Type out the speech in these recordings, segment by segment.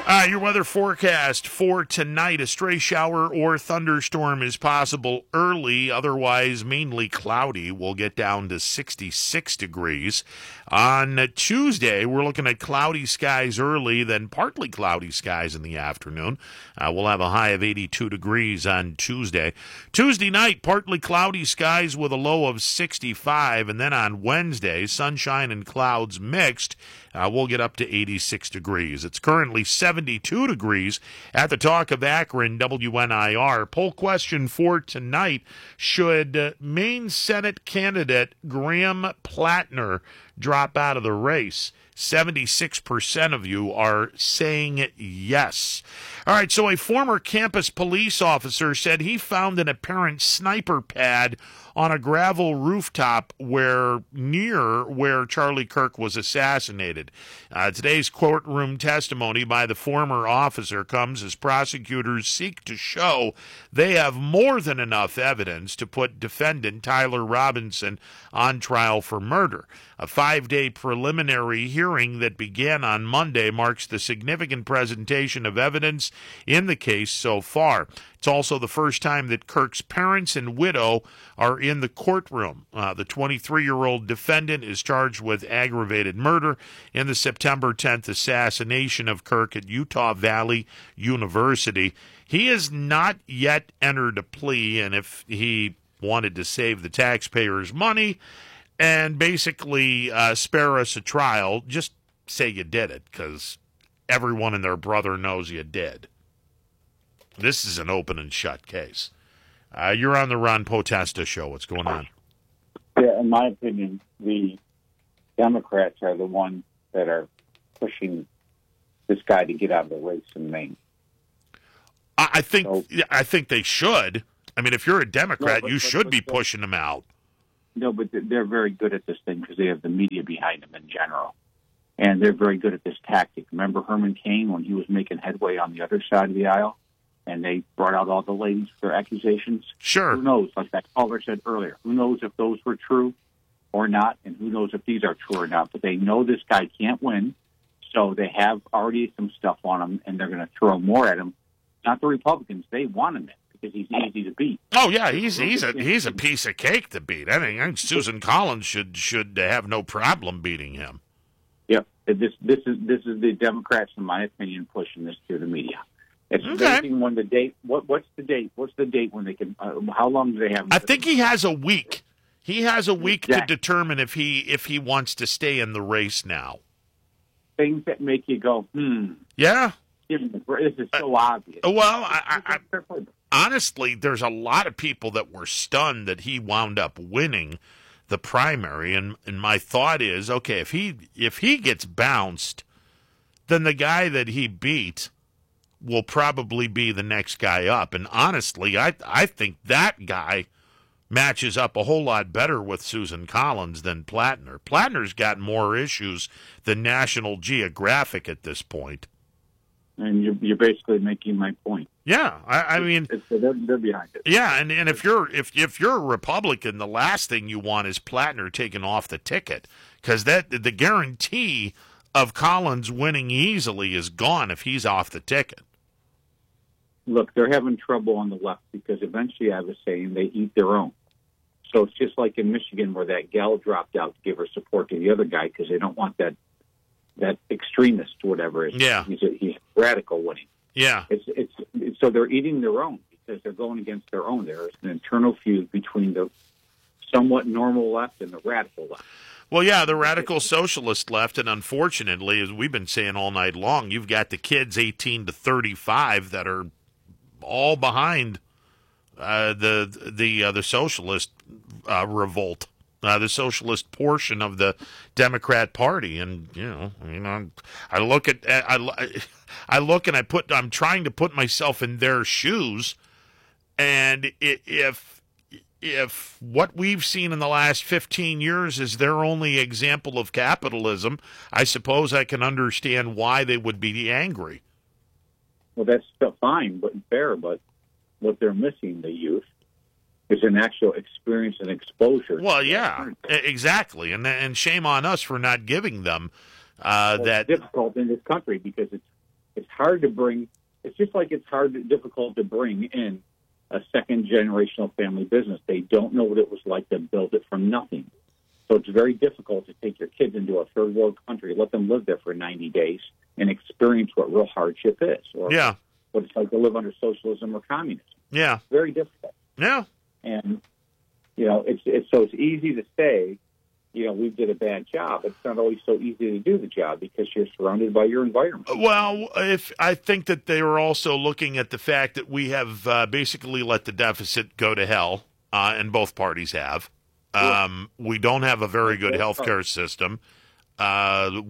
Your weather forecast for tonight, a stray shower or thunderstorm is possible early, otherwise mainly cloudy. We'll get down to 66 degrees. On Tuesday, we're looking at cloudy skies early, then partly cloudy skies in the afternoon. We'll have a high of 82 degrees on Tuesday. Tuesday night, partly cloudy skies with a low of 65, and then on Wednesday, sunshine and clouds mixed. We'll get up to 86 degrees. It's currently 72 degrees at the Talk of Akron, WNIR. Poll question for tonight: should Maine Senate candidate Graham Plattner drop out of the race? 76% of you are saying yes. All right, so a former campus police officer said he found an apparent sniper pad on a gravel rooftop near where Charlie Kirk was assassinated. Today's courtroom testimony by the former officer comes as prosecutors seek to show they have more than enough evidence to put defendant Tyler Robinson on trial for murder. A 5-day preliminary hearing that began on Monday marks the significant presentation of evidence in the case so far. It's also the first time that Kirk's parents and widow are in the courtroom. The 23-year-old defendant is charged with aggravated murder in the September 10th assassination of Kirk at Utah Valley University. He has not yet entered a plea, and if he wanted to save the taxpayers' money and basically spare us a trial, just say you did it, because everyone and their brother knows you did. This is an open and shut case. You're on the Ron Potesta show. What's going on? Yeah, in my opinion, the Democrats are the ones that are pushing this guy to get out of the race in Maine. I think they should. I mean, if you're a Democrat, you should be pushing him out. No, but they're very good at this thing because they have the media behind them in general. And they're very good at this tactic. Remember Herman Cain when he was making headway on the other side of the aisle? And they brought out all the ladies for accusations? Sure. Who knows, like that caller said earlier, who knows if those were true or not, and who knows if these are true or not. But they know this guy can't win, so they have already some stuff on him, and they're going to throw more at him. Not the Republicans. They want him in because he's easy to beat. Oh, yeah, he's a piece of cake to beat. I think Susan Collins should have no problem beating him. Yep. This is the Democrats, in my opinion, pushing this to the media. It's amazing when the date. What's the date? What's the date when they can? How long do they have? I think he has a week. He has a week to determine if he wants to stay in the race now. Things that make you go, Yeah. This is so obvious. Well, I honestly, there's a lot of people that were stunned that he wound up winning the primary, and my thought is, okay, if he gets bounced, then the guy that he beat will probably be the next guy up. And honestly, I think that guy matches up a whole lot better with Susan Collins than Plattner. Plattner's got more issues than National Geographic at this point. And you're basically making my point. Yeah, I mean, they're behind it. Yeah, and if you're a Republican, the last thing you want is Plattner taken off the ticket, because the guarantee of Collins winning easily is gone if he's off the ticket. Look, they're having trouble on the left because eventually, I was saying, they eat their own. So it's just like in Michigan where that gal dropped out to give her support to the other guy because they don't want that extremist, whatever it is. Yeah. He's radical winning. Yeah. It's so they're eating their own because they're going against their own. There's an internal feud between the somewhat normal left and the radical left. Well, yeah, the radical socialist left, and unfortunately, as we've been saying all night long, you've got the kids 18 to 35 that are all behind the socialist revolt, the socialist portion of the Democrat Party, and I look and I'm trying to put myself in their shoes, and if what we've seen in the last 15 years is their only example of capitalism, I suppose I can understand why they would be angry. Well, that's still fine, but fair. But what they're missing, the youth, is an actual experience and exposure. Well, yeah, exactly, and shame on us for not giving them that. It's difficult in this country because it's hard to bring. It's just like it's difficult to bring in a second generational family business. They don't know what it was like to build it from nothing. So it's very difficult to take your kids into a third world country, let them live there for 90 days, and experience what real hardship is, or what it's like to live under socialism or communism. Yeah, it's very difficult. Yeah, and it's easy to say, we did a bad job. It's not always so easy to do the job because you're surrounded by your environment. Well, I think that they were also looking at the fact that we have basically let the deficit go to hell, and both parties have. We don't have a very good healthcare system. Our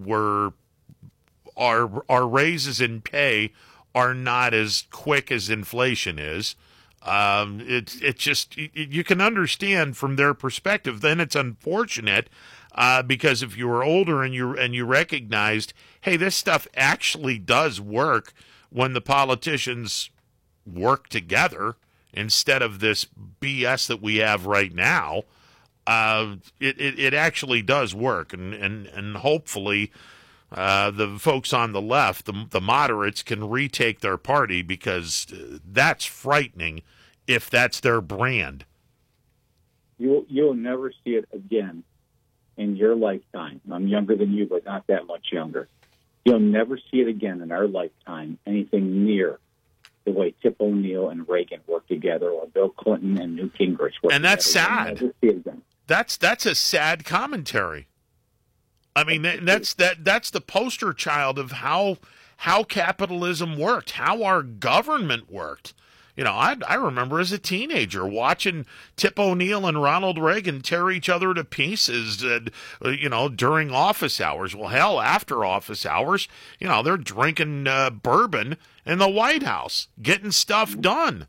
raises in pay are not as quick as inflation is. It's just you can understand from their perspective. Then it's unfortunate because if you were older and you recognized, hey, this stuff actually does work when the politicians work together instead of this BS that we have right now. It actually does work, and hopefully the folks on the left, the moderates, can retake their party, because that's frightening if that's their brand. You'll never see it again in your lifetime. I'm younger than you, but not that much younger. You'll never see it again in our lifetime, anything near the way Tip O'Neill and Reagan worked together, or Bill Clinton and Newt Gingrich worked together. And that's sad. You'll never see it again. That's a sad commentary. I mean, that's the poster child of how capitalism worked, how our government worked. I remember as a teenager watching Tip O'Neill and Ronald Reagan tear each other to pieces, during office hours. Well, hell, after office hours, they're drinking bourbon in the White House, getting stuff done.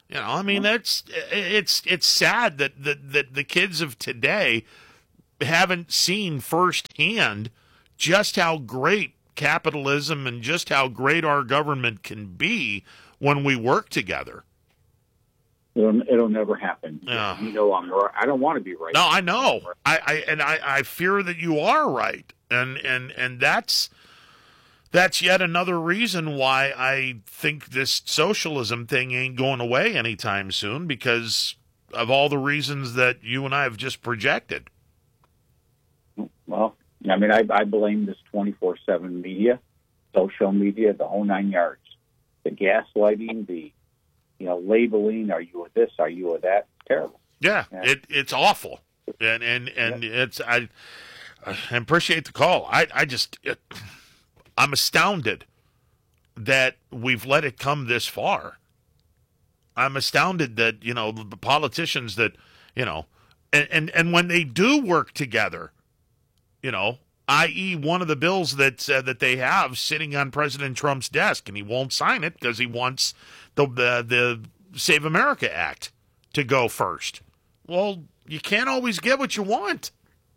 It's sad that the kids of today haven't seen firsthand just how great capitalism and just how great our government can be when we work together. It'll never happen. I'm right. I don't want to be right. No, I know. I fear that you are right, and that's yet another reason why I think this socialism thing ain't going away anytime soon, because of all the reasons that you and I have just projected. Well, I blame this 24/7 media, social media, the whole nine yards. The gaslighting, the labeling. Are you with this? Are you with that? It's terrible. Yeah. It's awful, and it's I appreciate the call. I'm astounded that we've let it come this far. I'm astounded that the politicians that and when they do work together, i.e. one of the bills that they have sitting on President Trump's desk, and he won't sign it because he wants the Save America Act to go first. Well, you can't always get what you want.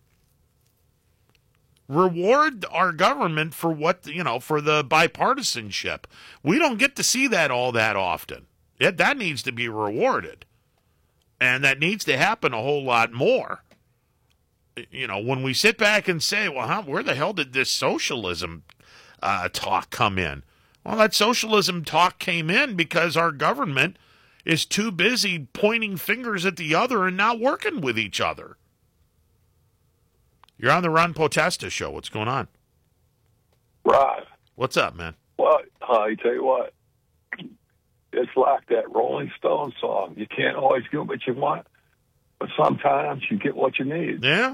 Reward our government for for the bipartisanship. We don't get to see that all that often. That needs to be rewarded, and that needs to happen a whole lot more. When we sit back and say, well, where the hell did this socialism talk come in? Well, that socialism talk came in because our government is too busy pointing fingers at the other and not working with each other. You're on the Ron Potesta show. What's going on? Rod. What's up, man? Well, I tell you what. It's like that Rolling Stone song. You can't always get what you want, but sometimes you get what you need. Yeah.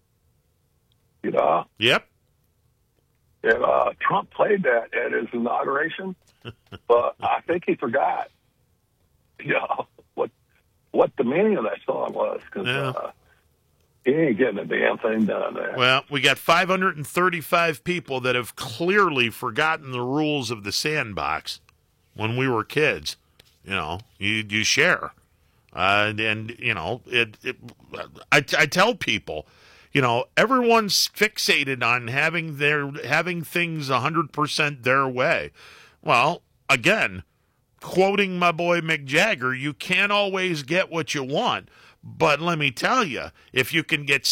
Yep. And Trump played that at his inauguration, but I think he forgot, what the meaning of that song was, because he ain't getting a damn thing done there. Well, we got 535 people that have clearly forgotten the rules of the sandbox when we were kids. You share. I tell people, everyone's fixated on having things 100% their way. Well, again, quoting my boy Mick Jagger, you can't always get what you want. But let me tell you, if you can get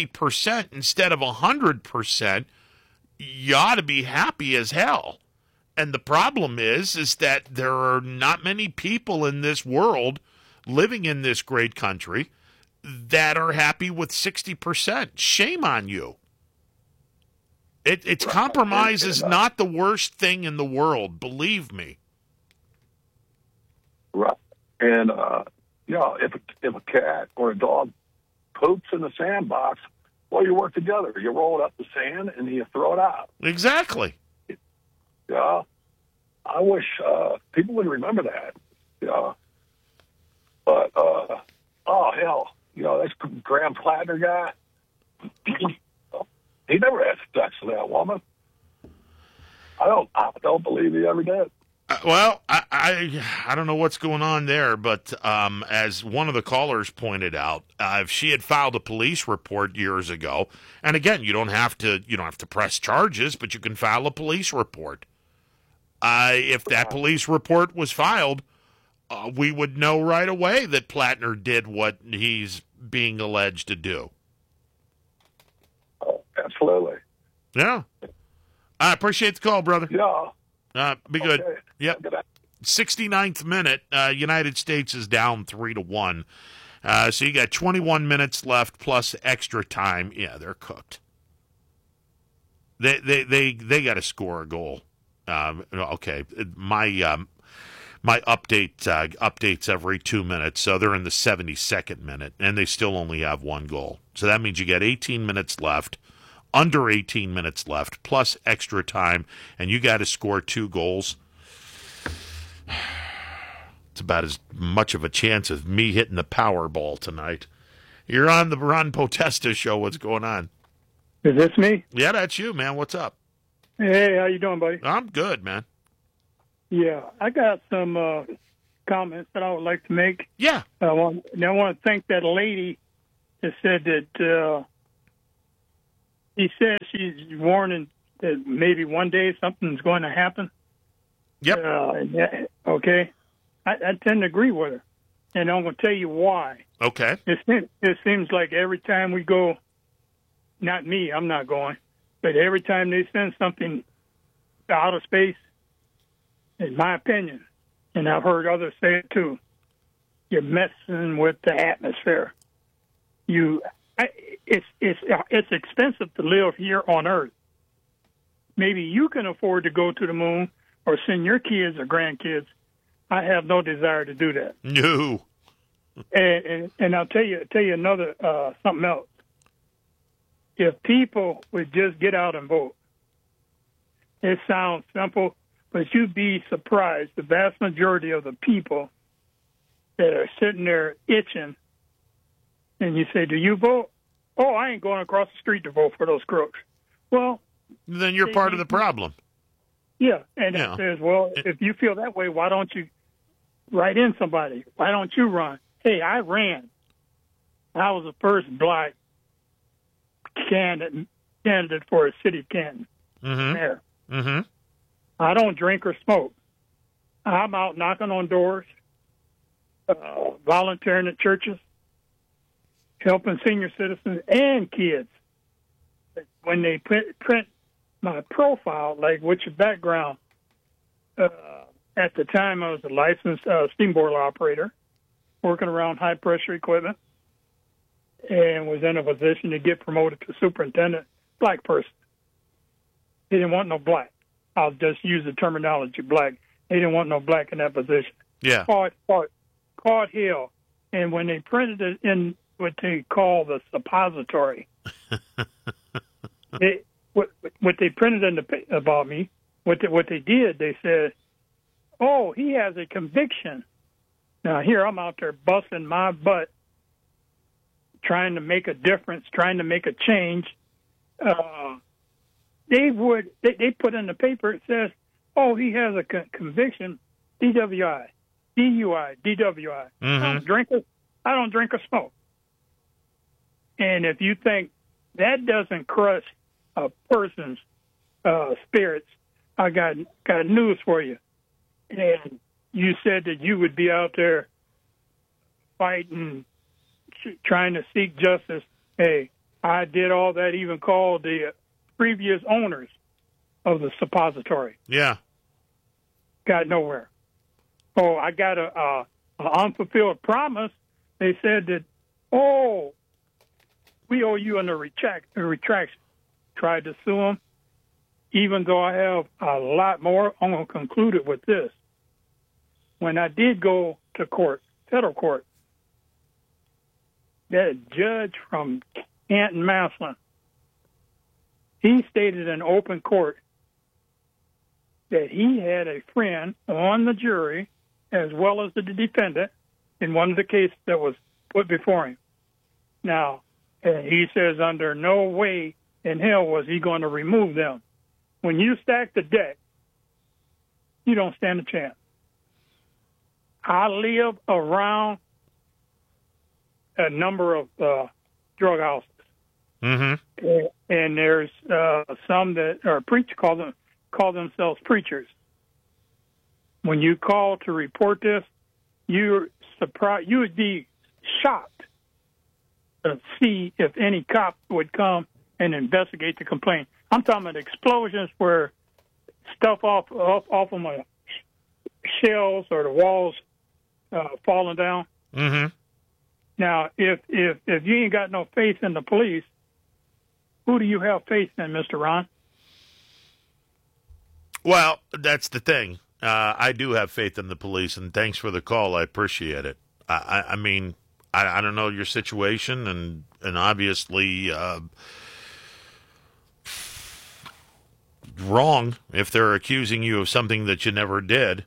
60% instead of 100%, you ought to be happy as hell. And the problem is that there are not many people in this world living in this great country that are happy with 60%. Shame on you. It's compromise is not the worst thing in the world, believe me. Right. And, if a cat or a dog poops in the sandbox, well, you work together. You roll up the sand and you throw it out. Exactly. Yeah. I wish people would remember that. Yeah. But, oh, hell. This Graham Plattner guy, he never had sex with that woman. I don't believe he ever did. Well, I don't know what's going on there, but as one of the callers pointed out, if she had filed a police report years ago, and again, you don't have to press charges, but you can file a police report. If that police report was filed, we would know right away that Plattner did what he's being alleged to do. Oh, absolutely. Yeah. I appreciate the call, brother. Yeah. Be good. Okay. Yep. 69th minute, United States is down 3-1. So you got 21 minutes left plus extra time. Yeah, they're cooked. They got to score a goal. Okay, my updates every 2 minutes, so they're in the 72nd minute, and they still only have one goal. So that means you got 18 minutes left, under 18 minutes left, plus extra time, and you got to score 2 goals. It's about as much of a chance of me hitting the Powerball tonight. You're on the Ron Potesta show. What's going on? Is this me? Yeah, that's you, man. What's up? Hey, how you doing, buddy? I'm good, man. Yeah, I got some comments that I would like to make. Yeah. I want to thank that lady that said that he said she's warning that maybe one day something's going to happen. Yep. Okay. I tend to agree with her, and I'm going to tell you why. Okay. It seems like every time we go, not me, I'm not going, but every time they send something to outer space, in my opinion, and I've heard others say it too, you're messing with the atmosphere. It's expensive to live here on Earth. Maybe you can afford to go to the moon or send your kids or grandkids. I have no desire to do that. No. And I'll tell you another something else. If people would just get out and vote, it sounds simple, but you'd be surprised. The vast majority of the people that are sitting there itching, and you say, "Do you vote?" "Oh, I ain't going across the street to vote for those crooks." Well, then you're part of the problem. Yeah, and it says, "Well, if you feel that way, why don't you write in somebody? Why don't you run?" Hey, I ran. I was the first black candidate for a city of Canton. Mayor. Mm-hmm. I don't drink or smoke. I'm out knocking on doors, volunteering at churches, helping senior citizens and kids. When they print my profile, like what's your background? At the time, I was a licensed steam boiler operator, working around high-pressure equipment, and was in a position to get promoted to superintendent, black person. They didn't want no black. I'll just use the terminology black. They didn't want no black in that position. Yeah. Caught hell. And when they printed it in what they call the suppository, what they printed in about me, what they did, they said, "Oh, he has a conviction." Now here I'm out there busting my butt, trying to make a difference, trying to make a change. They put in the paper, it says, "Oh, he has a conviction, DWI, DUI, DWI." Mm-hmm. I don't drink or smoke. And if you think that doesn't crush a person's spirits, I got news for you. And you said that you would be out there fighting, trying to seek justice. Hey, I did all that, even called the previous owners of the suppository. Yeah. Got nowhere. Oh, I got a unfulfilled promise. They said that, we owe you a retraction. Tried to sue them. Even though I have a lot more, I'm going to conclude it with this. When I did go to court, federal court, that judge from Canton, Massillon, he stated in open court that he had a friend on the jury as well as the defendant in one of the cases that was put before him. Now, he says under no way in hell was he going to remove them. When you stack the deck, you don't stand a chance. I live around a number of drug houses. Mm-hmm. And there's some that are call themselves preachers. When you call to report this, you're surprised. You would be shocked to see if any cop would come and investigate the complaint. I'm talking about explosions where stuff off of my shelves or the walls falling down. Mm-hmm. Now, if you ain't got no faith in the police, who do you have faith in, Mr. Ron? Well, that's the thing. I do have faith in the police, and thanks for the call. I appreciate it. I mean, I don't know your situation, and obviously wrong if they're accusing you of something that you never did.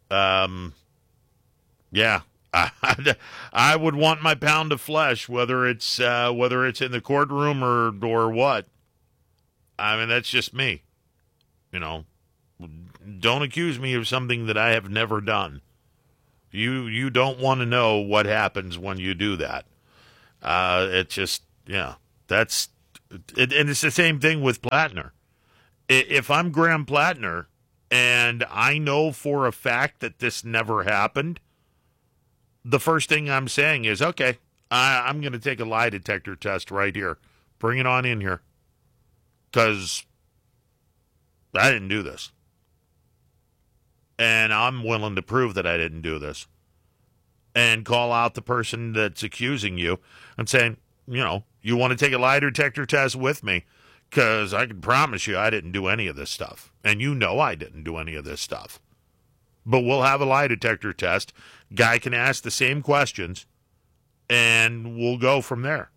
Yeah, I would want my pound of flesh, whether it's in the courtroom or what. I mean, that's just me. You know, don't accuse me of something that I have never done. You don't want to know what happens when you do that. It just, yeah, that's it, and it's the same thing with Plattner. If I'm Graham Plattner and I know for a fact that this never happened, the first thing I'm saying is, okay, I'm going to take a lie detector test right here. Bring it on in here. Because I didn't do this. And I'm willing to prove that I didn't do this. And call out the person that's accusing you and saying, you know, you want to take a lie detector test with me? Because I can promise you I didn't do any of this stuff. And you know I didn't do any of this stuff. But we'll have a lie detector test. Guy can ask the same questions, and we'll go from there.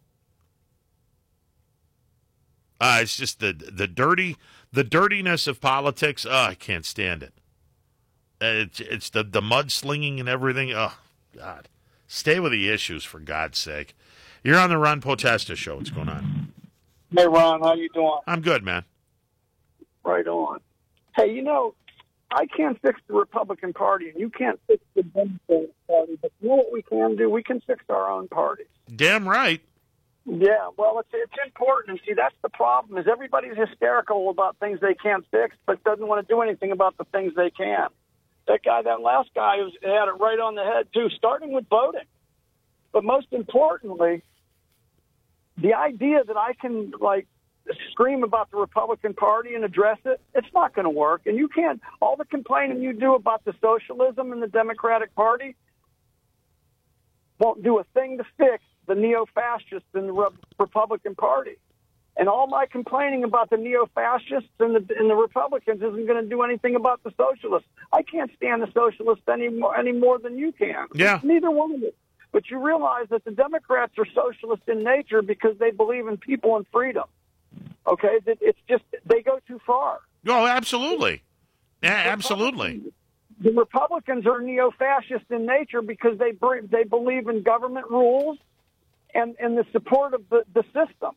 It's just the dirtiness of politics. I can't stand it. It's the mudslinging and everything. Oh, God. Stay with the issues, for God's sake. You're on the Ron Potesta Show. What's going on? Hey, Ron, how you doing? I'm good, man. Right on. Hey, you know, I can't fix the Republican Party, and you can't fix the Democratic Party, but you know what we can do? We can fix our own parties. Damn right. Yeah, well, it's important. And see, that's the problem, is everybody's hysterical about things they can't fix, but doesn't want to do anything about the things they can. That last guy had it right on the head, too, starting with voting. But most importantly, the idea that I can, like, scream about the Republican Party and address it, it's not going to work. And you can't, all the complaining you do about the socialism in the Democratic Party won't do a thing to fix the neo-fascists in the Republican Party. And all my complaining about the neo-fascists and the Republicans isn't going to do anything about the socialists. I can't stand the socialists any more than you can. Yeah. Neither one of us. But you realize that the Democrats are socialist in nature because they believe in people and freedom. Okay? It's just, they go too far. Oh, absolutely. Yeah, absolutely. The Republicans are neo-fascist in nature because they believe in government rules and the support of the system.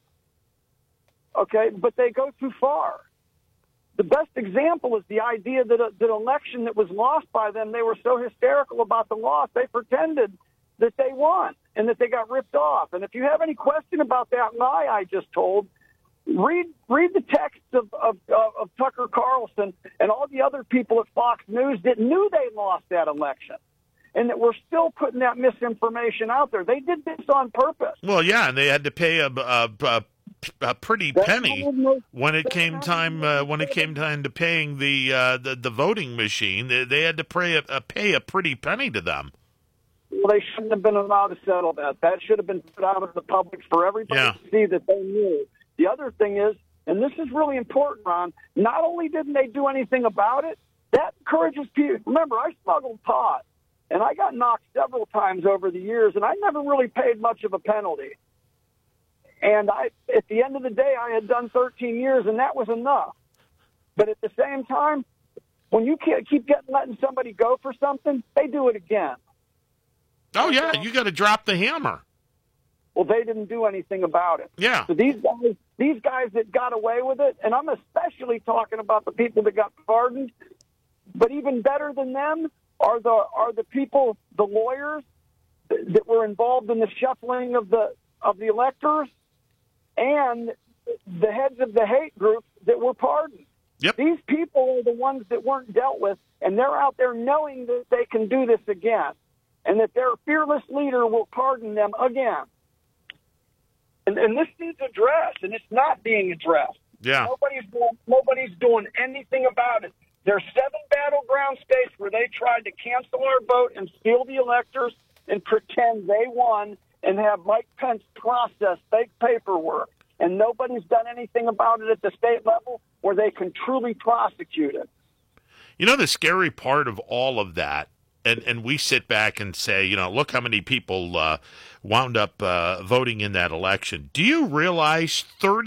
Okay? But they go too far. The best example is the idea that an election that was lost by them, they were so hysterical about the loss, they pretended that they won and that they got ripped off. And if you have any question about that lie I just told, read the text of Tucker Carlson and all the other people at Fox News that knew they lost that election and that were still putting that misinformation out there. They did this on purpose. Well, yeah, and they had to pay a a pretty penny when it came time to paying the voting machine. They had to pay a pretty penny to them. Well, they shouldn't have been allowed to settle that. That should have been put out in the public for everybody to see that they knew. The other thing is, and this is really important, Ron, not only didn't they do anything about it, that encourages people. Remember, I smuggled pot, and I got knocked several times over the years, and I never really paid much of a penalty. And at the end of the day, I had done 13 years, and that was enough. But at the same time, when you can't keep letting somebody go for something, they do it again. Oh, yeah, you got to drop the hammer. Well, they didn't do anything about it. Yeah. So these guys that got away with it, and I'm especially talking about the people that got pardoned, but even better than them are the people, the lawyers that were involved in the shuffling of the electors, and the heads of the hate groups that were pardoned. Yep. These people are the ones that weren't dealt with, and they're out there knowing that they can do this again, and that their fearless leader will pardon them again. And this needs addressed, and it's not being addressed. Yeah. Nobody's doing anything about it. There's 7 battleground states where they tried to cancel our vote and steal the electors and pretend they won and have Mike Pence process fake paperwork. And nobody's done anything about it at the state level where they can truly prosecute it. You know, the scary part of all of that, and we sit back and say, you know, look how many people wound up voting in that election. Do you realize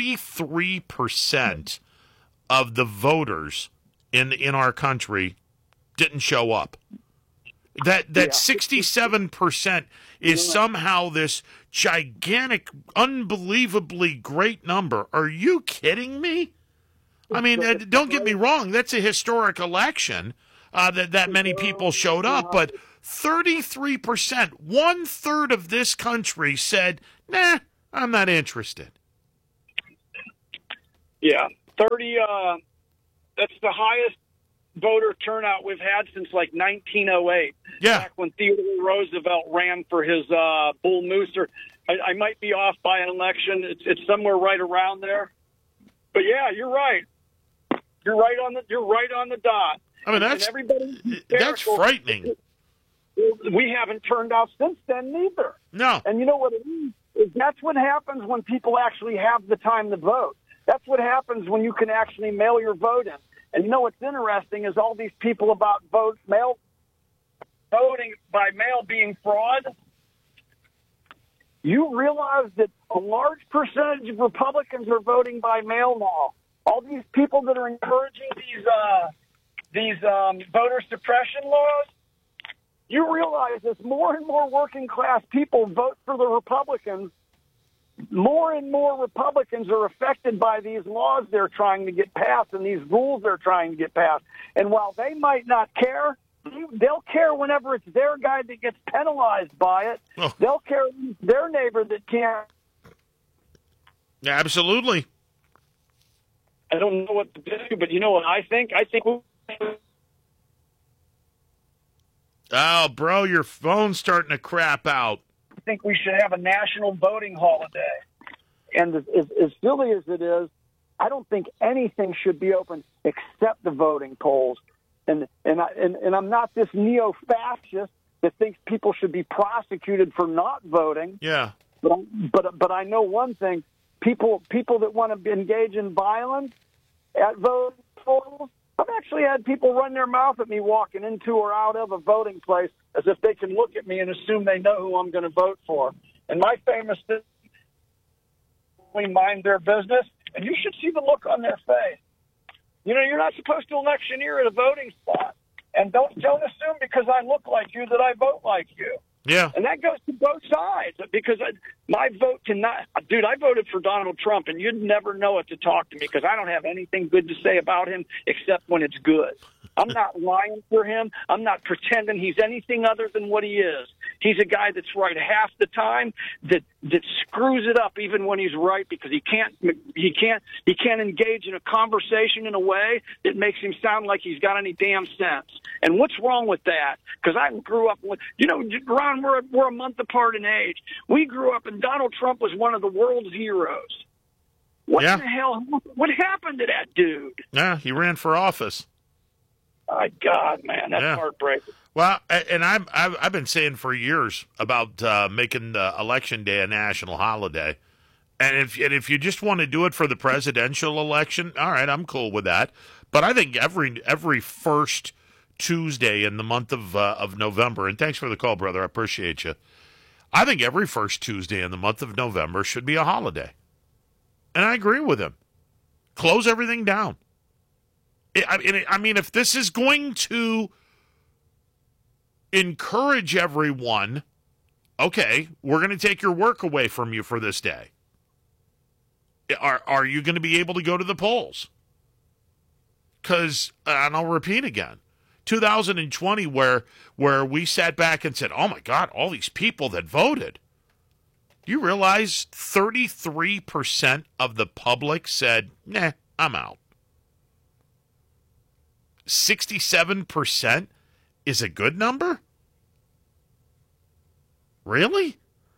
33% of the voters in our country didn't show up? That 67% is somehow this gigantic, unbelievably great number. Are you kidding me? I mean, don't get me wrong. That's a historic election that many people showed up, but 33%, 1/3 of this country said, nah, I'm not interested. Yeah, 30, that's the highest voter turnout we've had since like 1908. Yeah. Back when Theodore Roosevelt ran for his bull moose. I might be off by an election. It's somewhere right around there. But yeah, you're right. You're right on the dot. I mean, that's frightening. We haven't turned out since then neither. No. And you know what it is? That's what happens when people actually have the time to vote. That's what happens when you can actually mail your vote in. And you know what's interesting is all these people about voting by mail being fraud. You realize that a large percentage of Republicans are voting by mail now. All these people that are encouraging these voter suppression laws, you realize as more and more working class people vote for the Republicans, more and more Republicans are affected by these laws they're trying to get passed and these rules they're trying to get passed. And while they might not care, they'll care whenever it's their guy that gets penalized by it. Oh. They'll care their neighbor that can't. Yeah, absolutely. I don't know what to do, but you know what I think? I think oh, bro, your phone's starting to crap out. I think we should have a national voting holiday. And as silly as it is, I don't think anything should be open except the voting polls. And I'm not this neo-fascist that thinks people should be prosecuted for not voting. Yeah. But I know one thing: people that want to engage in violence at voting polls. I've actually had people run their mouth at me walking into or out of a voting place as if they can look at me and assume they know who I'm going to vote for. And my famous thing, mind their business, and you should see the look on their face. You know, you're not supposed to electioneer at a voting spot. And don't assume because I look like you that I vote like you. Yeah. And that goes to both sides because my vote cannot. Dude, I voted for Donald Trump, and you'd never know it to talk to me because I don't have anything good to say about him except when it's good. I'm not lying for him. I'm not pretending he's anything other than what he is. He's a guy that's right half the time, that screws it up even when he's right because he can't engage in a conversation in a way that makes him sound like he's got any damn sense. And what's wrong with that? Because I grew up with, Ron, we're a month apart in age. We grew up and Donald Trump was one of the world's heroes. What Yeah. the hell? What happened to that dude? Yeah, he ran for office. My God, man, that's Yeah. heartbreaking. Well, and I've been saying for years about making Election Day a national holiday, and if you just want to do it for the presidential election, all right, I'm cool with that. But I think every first Tuesday in the month of November, and thanks for the call, brother, I appreciate you. I think every first Tuesday in the month of November should be a holiday, and I agree with him. Close everything down. I mean, if this is going to encourage everyone, okay, we're going to take your work away from you for this day. Are you going to be able to go to the polls? Because, and I'll repeat again, 2020, where we sat back and said, oh my God, all these people that voted. Do you realize 33% of the public said, nah, I'm out? 67% is a good number? Really?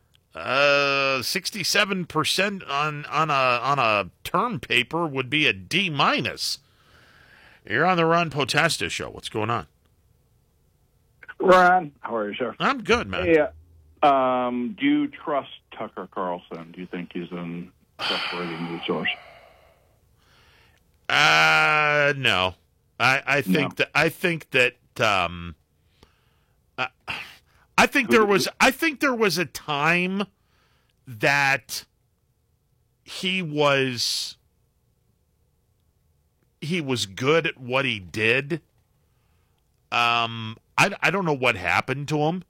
67% on a term paper would be a D minus. You're on the Ron Potesta show. What's going on? Ron, how are you, sir? I'm good, man. Hey, do you trust Tucker Carlson? Do you think he's a trustworthy news source? No. I think that I think there was a time that he was good at what he did. I don't know what happened to him.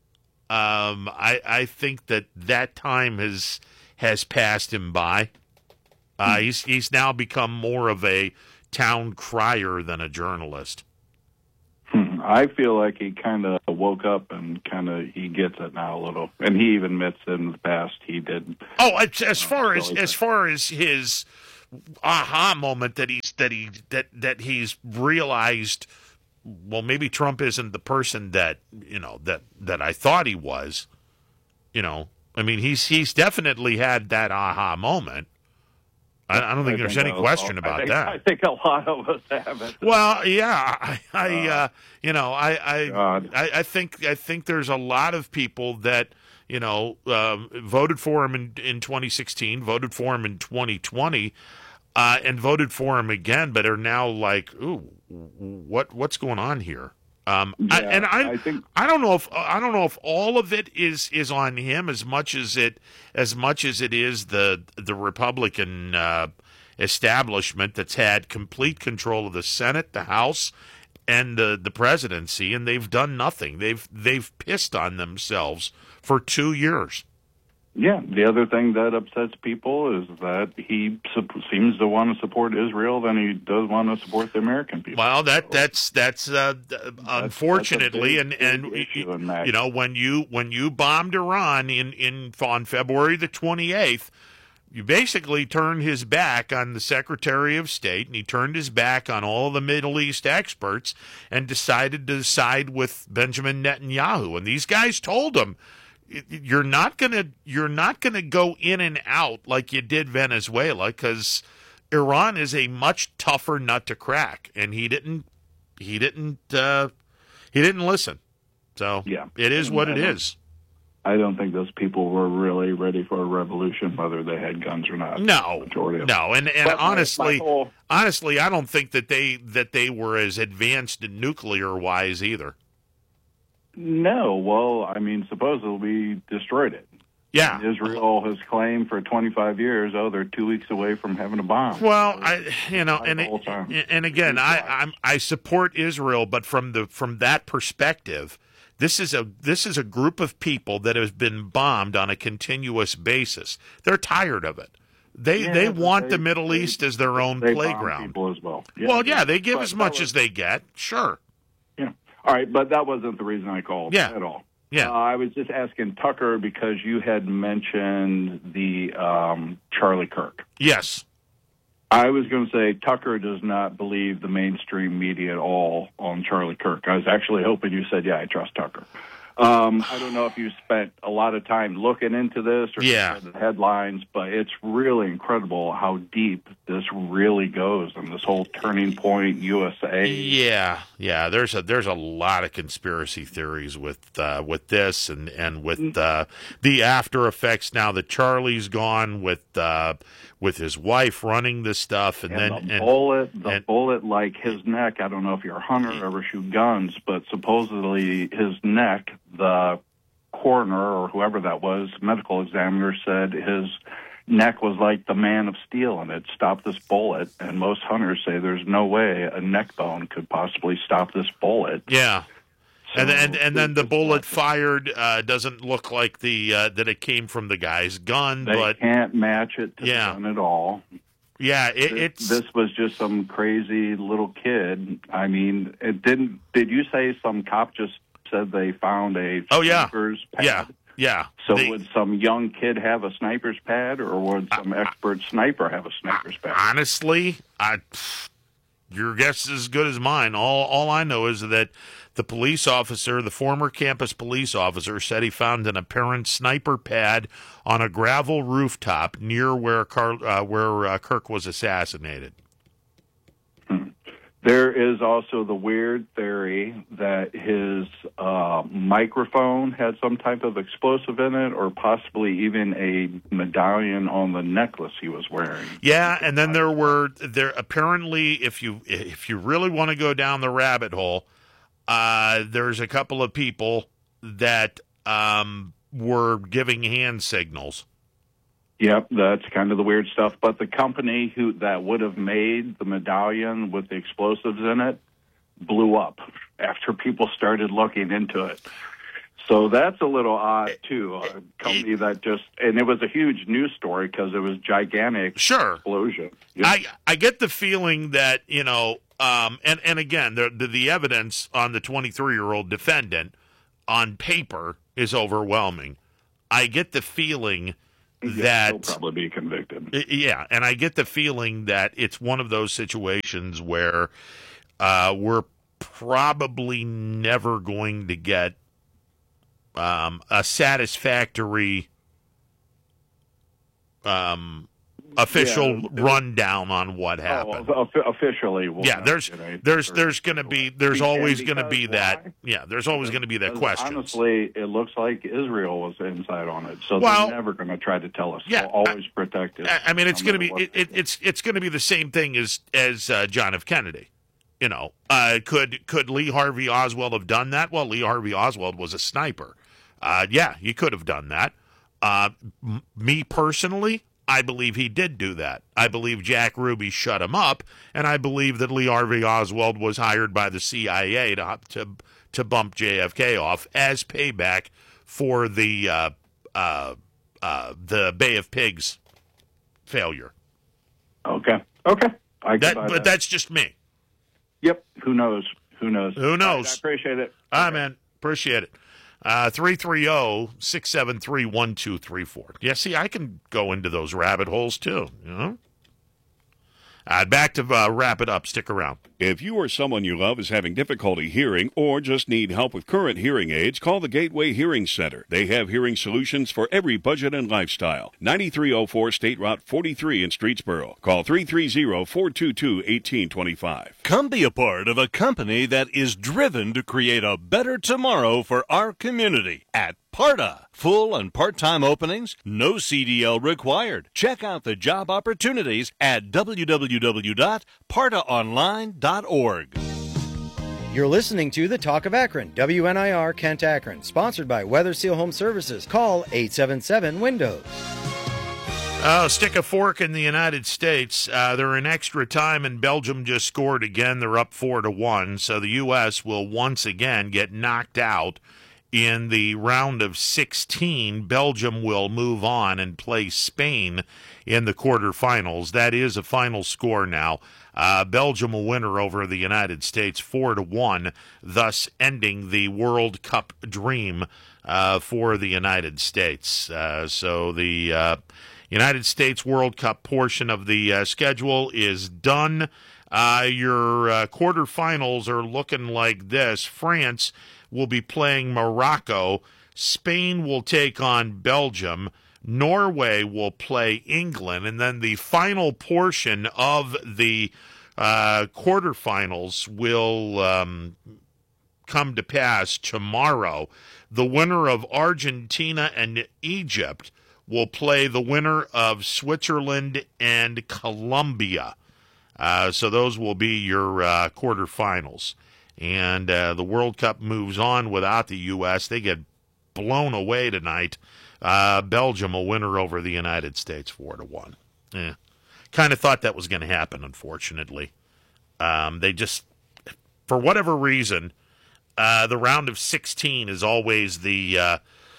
I think that time has passed him by. He's now become more of a town crier than a journalist. I feel like he kind of woke up and he gets it now a little, and he even admits in the past he did. Oh, as far as his aha moment that he's realized, well, maybe Trump isn't the person that I thought he was. I mean, he's definitely had that aha moment. I don't think there's any question about that. I think a lot of us have it. Well, yeah, I think there's a lot of people that voted for him in 2016, voted for him in 2020, and voted for him again, but are now like, ooh, what's going on here? I don't know if all of it is on him as much as it is the Republican establishment that's had complete control of the Senate, the House, and the presidency, and they've done nothing. They've pissed on themselves for 2 years. Yeah, the other thing that upsets people is that he seems to want to support Israel than he does want to support the American people. Well, that's unfortunately, that's when you bombed Iran on February the 28th, you basically turned his back on the Secretary of State, and he turned his back on all the Middle East experts, and decided to side with Benjamin Netanyahu. And these guys told him, you're not gonna go in and out like you did Venezuela, because Iran is a much tougher nut to crack, and he didn't listen. So yeah, it is what it is. I don't think those people were really ready for a revolution, whether they had guns or not. No, and honestly, I don't think that they were as advanced nuclear wise either. No, well, I mean, supposedly we destroyed it. Yeah. And Israel has claimed for 25 years, they're 2 weeks away from having a bomb. Well, and again, I support Israel, but from that perspective, this is a group of people that has been bombed on a continuous basis. They're tired of it. They want the Middle East as their own playground. People as well. Yeah, well, yeah, they give as much as they get. Sure. Yeah. All right, but that wasn't the reason I called at all. Yeah. I was just asking Tucker because you had mentioned the Charlie Kirk. Yes. I was going to say Tucker does not believe the mainstream media at all on Charlie Kirk. I was actually hoping you said, yeah, I trust Tucker. I don't know if you spent a lot of time looking into this or read the headlines, but it's really incredible how deep this really goes in this whole Turning Point USA. Yeah. There's a lot of conspiracy theories with this and with the after effects. Now that Charlie's gone, with his wife running this stuff, and then the bullet, like his neck. I don't know if you're a hunter or ever shoot guns, but supposedly his neck, the coroner or whoever that was, medical examiner, said his neck was like the Man of Steel, and it stopped this bullet. And most hunters say there's no way a neck bone could possibly stop this bullet. Yeah. So, and then the bullet fired doesn't look like that it came from the guy's gun. They can't match it to the gun at all. Yeah, this was just some crazy little kid. I mean, it didn't. Did you say some cop just said they found a sniper's pad? Yeah. So would some young kid have a sniper's pad, or would some expert sniper have a sniper's pad? Honestly, your guess is as good as mine. All I know is that the police officer, the former campus police officer, said he found an apparent sniper pad on a gravel rooftop near where Kirk was assassinated. There is also the weird theory that his microphone had some type of explosive in it, or possibly even a medallion on the necklace he was wearing. Yeah, and then there apparently, if you really want to go down the rabbit hole, there's a couple of people that were giving hand signals. Yep, that's kind of the weird stuff. But the company that would have made the medallion with the explosives in it blew up after people started looking into it. So that's a little odd, too. A company that and it was a huge news story because it was gigantic explosion. Yeah. I get the feeling that, and again, the evidence on the 23-year-old defendant on paper is overwhelming. I get the feeling that he'll probably be convicted. Yeah, and I get the feeling that it's one of those situations where we're probably never going to get a satisfactory official rundown on what happened. Officially, there's going to be there's always going to be that. Yeah, there's always going to be that question. Honestly, it looks like Israel was inside on it, so they're never going to try to tell us. Yeah, they'll always protect it. I mean, it's going to be it's going to be the same thing as John F. Kennedy. Could Lee Harvey Oswald have done that? Well, Lee Harvey Oswald was a sniper. Yeah, he could have done that. Me personally, I believe he did do that. I believe Jack Ruby shut him up, and I believe that Lee Harvey Oswald was hired by the CIA to bump JFK off as payback for the Bay of Pigs failure. Okay. But that's just me. Yep. Who knows? Right, I appreciate it. All right, man. Appreciate it. 330-673-1234. Yeah, see, I can go into those rabbit holes, too, Back to wrap it up. Stick around. If you or someone you love is having difficulty hearing or just need help with current hearing aids, call the Gateway Hearing Center. They have hearing solutions for every budget and lifestyle. 9304 State Route 43 in Streetsboro. Call 330-422-1825. Come be a part of a company that is driven to create a better tomorrow for our community at PARTA. Full and part-time openings, no CDL required. Check out the job opportunities at www.partaonline.org. You're listening to The Talk of Akron, WNIR Kent Akron, sponsored by Weather Seal Home Services. Call 877-WINDOWS. Stick a fork in the United States. They're in extra time, and Belgium just scored again. They're up 4-1, so the U.S. will once again get knocked out. In the round of 16, Belgium will move on and play Spain in the quarterfinals. That is a final score now. Belgium a winner over the United States 4-1, thus ending the World Cup dream for the United States. So the United States World Cup portion of the schedule is done. Your quarterfinals are looking like this. France will be playing Morocco. Spain will take on Belgium. Norway will play England. And then the final portion of the quarterfinals will come to pass tomorrow. The winner of Argentina and Egypt will play the winner of Switzerland and Colombia. So those will be your quarterfinals. And the World Cup moves on without the U.S. They get blown away tonight. Belgium a winner over the United States 4-1. Kind of thought that was going to happen, unfortunately. They just, for whatever reason, the round of 16 is always the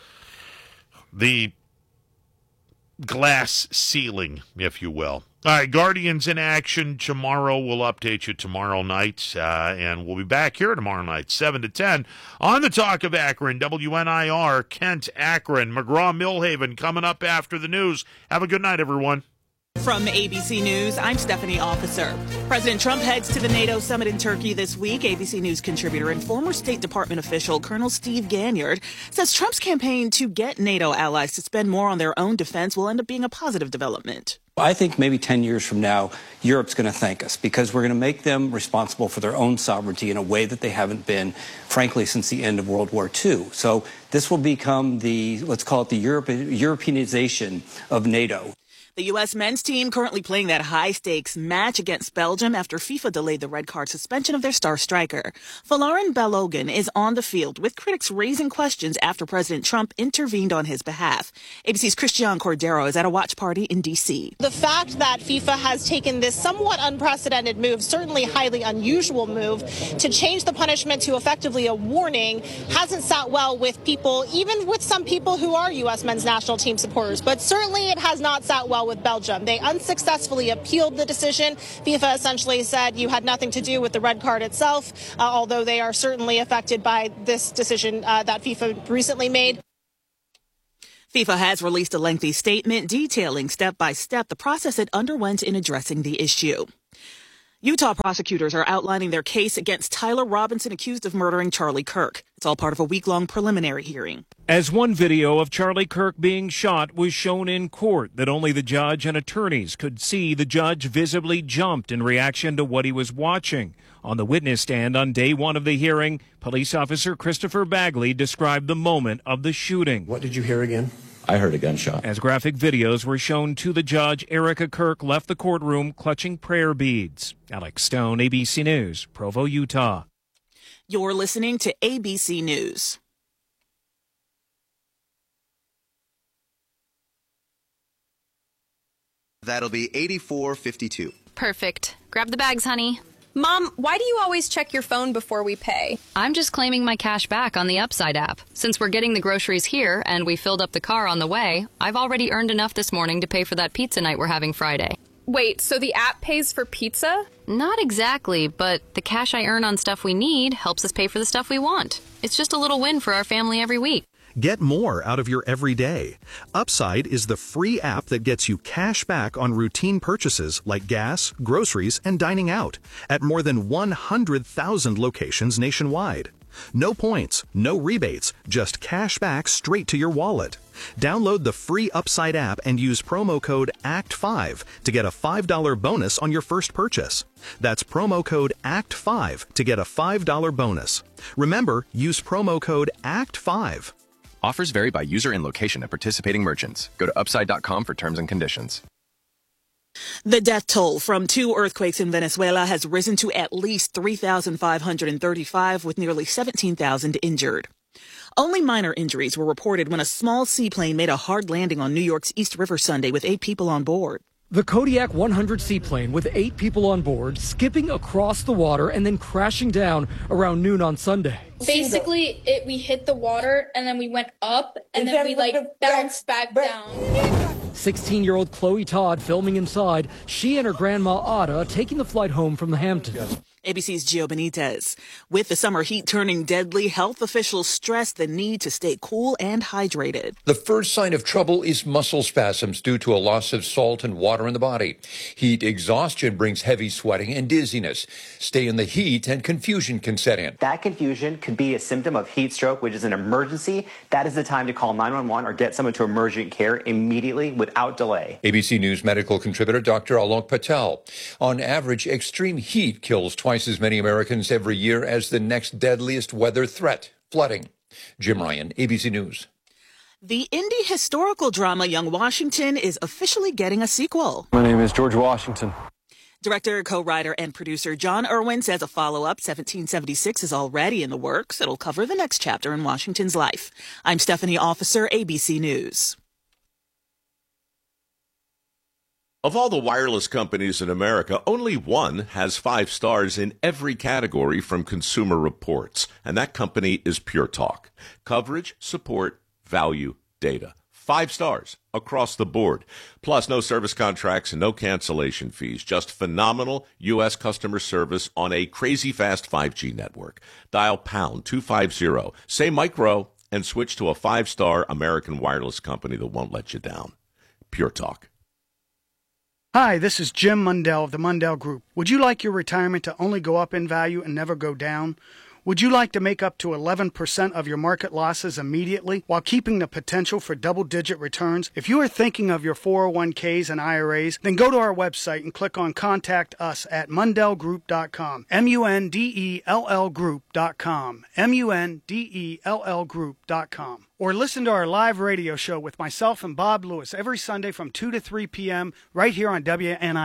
glass ceiling, if you will. All right, Guardians in action tomorrow. We'll update you tomorrow night, and we'll be back here tomorrow night, 7 to 10, on the Talk of Akron, WNIR, Kent, Akron. McGraw-Millhaven coming up after the news. Have a good night, everyone. From ABC News, I'm Stephanie Officer. President Trump heads to the NATO summit in Turkey this week. ABC News contributor and former State Department official Colonel Steve Ganyard says Trump's campaign to get NATO allies to spend more on their own defense will end up being a positive development. I think maybe 10 years from now, Europe's going to thank us because we're going to make them responsible for their own sovereignty in a way that they haven't been, frankly, since the end of World War II. So this will become the, let's call it the Europeanization of NATO. The U.S. men's team currently playing that high-stakes match against Belgium after FIFA delayed the red card suspension of their star striker. Folarin Balogun is on the field, with critics raising questions after President Trump intervened on his behalf. ABC's Christian Cordero is at a watch party in D.C. The fact that FIFA has taken this somewhat unprecedented move, certainly highly unusual move, to change the punishment to effectively a warning hasn't sat well with people, even with some people who are U.S. men's national team supporters. But certainly it has not sat well with Belgium. They unsuccessfully appealed the decision. FIFA essentially said you had nothing to do with the red card itself, although they are certainly affected by this decision that FIFA recently made. FIFA has released a lengthy statement detailing step by step the process it underwent in addressing the issue. Utah prosecutors are outlining their case against Tyler Robinson, accused of murdering Charlie Kirk. It's all part of a week-long preliminary hearing. As one video of Charlie Kirk being shot was shown in court that only the judge and attorneys could see, the judge visibly jumped in reaction to what he was watching. On the witness stand on day one of the hearing, police officer Christopher Bagley described the moment of the shooting. What did you hear again? I heard a gunshot. As graphic videos were shown to the judge, Erica Kirk left the courtroom clutching prayer beads. Alex Stone, ABC News, Provo, Utah. You're listening to ABC News. That'll be $84.52. Perfect. Grab the bags, honey. Mom, why do you always check your phone before we pay? I'm just claiming my cash back on the Upside app. Since we're getting the groceries here and we filled up the car on the way, I've already earned enough this morning to pay for that pizza night we're having Friday. Wait, so the app pays for pizza? Not exactly, but the cash I earn on stuff we need helps us pay for the stuff we want. It's just a little win for our family every week. Get more out of your everyday. Upside is the free app that gets you cash back on routine purchases like gas, groceries, and dining out at more than 100,000 locations nationwide. No points, no rebates, just cash back straight to your wallet. Download the free Upside app and use promo code ACT5 to get a $5 bonus on your first purchase. That's promo code ACT5 to get a $5 bonus. Remember, use promo code ACT5. Offers vary by user and location at participating merchants. Go to upside.com for terms and conditions. The death toll from 2 earthquakes in Venezuela has risen to at least 3,535, with nearly 17,000 injured. Only minor injuries were reported when a small seaplane made a hard landing on New York's East River Sunday with 8 people on board. The Kodiak 100 seaplane with 8 people on board skipping across the water and then crashing down around noon on Sunday. Basically, we hit the water and then we went up and then we bounced back down. 16-year-old Chloe Todd filming inside, she and her grandma Ada taking the flight home from the Hamptons. ABC's Gio Benitez. With the summer heat turning deadly, health officials stress the need to stay cool and hydrated. The first sign of trouble is muscle spasms due to a loss of salt and water in the body. Heat exhaustion brings heavy sweating and dizziness. Stay in the heat and confusion can set in. That confusion could be a symptom of heat stroke, which is an emergency. That is the time to call 911 or get someone to emergent care immediately without delay. ABC News medical contributor Dr. Alok Patel. On average, extreme heat kills twice as many Americans every year as the next deadliest weather threat, flooding. Jim Ryan, ABC News. The indie historical drama Young Washington is officially getting a sequel. My name is George Washington. Director, co-writer, and producer John Irwin says a follow-up, 1776, is already in the works. It'll cover the next chapter in Washington's life. I'm Stephanie Officer, ABC News. Of all the wireless companies in America, only one has 5 stars in every category from Consumer Reports, and that company is Pure Talk. Coverage, support, value, data. 5 stars across the board. Plus, no service contracts and no cancellation fees. Just phenomenal U.S. customer service on a crazy fast 5G network. Dial pound 250, say micro, and switch to a 5-star American wireless company that won't let you down. Pure Talk. Hi, this is Jim Mundell of the Mundell Group. Would you like your retirement to only go up in value and never go down? Would you like to make up to 11% of your market losses immediately while keeping the potential for double-digit returns? If you are thinking of your 401ks and IRAs, then go to our website and click on Contact Us at mundellgroup.com. MUNDELL Group.com. MUNDELL Group.com. Or listen to our live radio show with myself and Bob Lewis every Sunday from 2 to 3 p.m. right here on WNI.